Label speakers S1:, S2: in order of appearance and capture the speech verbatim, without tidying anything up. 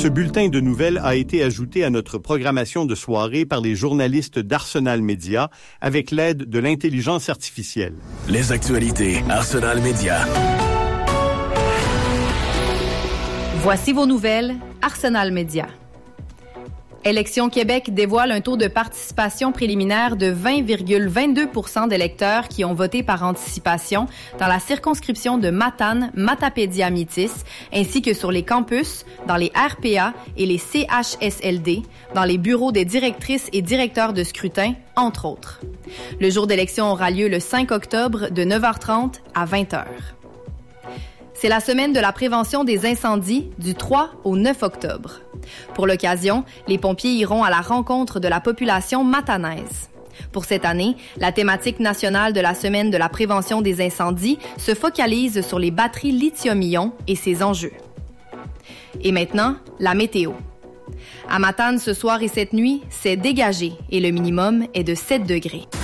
S1: Ce bulletin de nouvelles a été ajouté à notre programmation de soirée par les journalistes d'Arsenal Média avec l'aide de l'intelligence artificielle.
S2: Les actualités Arsenal Média.
S3: Voici vos nouvelles Arsenal Média. Élections Québec dévoile un taux de participation préliminaire de vingt virgule vingt-deux pour cent d'électeurs qui ont voté par anticipation dans la circonscription de Matane, Matapédia-Métis, ainsi que sur les campus, dans les R P A et les C H S L D, dans les bureaux des directrices et directeurs de scrutin, entre autres. Le jour d'élection aura lieu le cinq octobre de neuf heures trente à vingt heures. C'est la semaine de la prévention des incendies du trois au neuf octobre. Pour l'occasion, les pompiers iront à la rencontre de la population matanaise. Pour cette année, la thématique nationale de la semaine de la prévention des incendies se focalise sur les batteries lithium-ion et ses enjeux. Et maintenant, la météo. À Matane, ce soir et cette nuit, c'est dégagé et le minimum est de sept degrés.